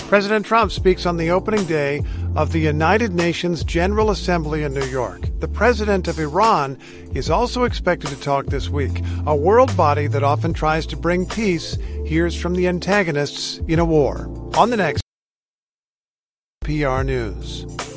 President Trump speaks on the opening day of the United Nations General Assembly in New York. The president of Iran is also expected to talk this week. A world body that often tries to bring peace hears from the antagonists in a war. On the next PR News.